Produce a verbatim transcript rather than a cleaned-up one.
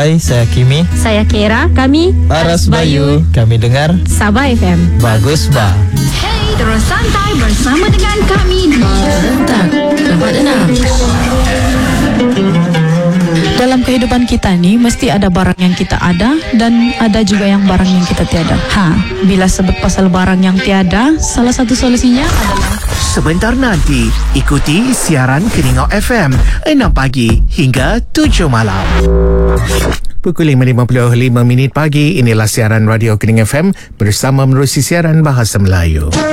Hai, saya Kimi. Saya Kira. Kami Aras Bayu. Kami dengar Sabah F M. Bagus Bah. Hey, terus santai bersama dengan kami di Rentak empat enam. Dalam kehidupan kita ni mesti ada barang yang kita ada dan ada juga yang barang yang kita tiada. Ha, bila sebut pasal barang yang tiada, salah satu solusinya adalah sebentar nanti ikuti siaran Keningau F M enam pagi hingga tujuh malam. Pukul lima lima puluh lima minit pagi, inilah siaran Radio Keningau F M bersama menerusi siaran Bahasa Melayu.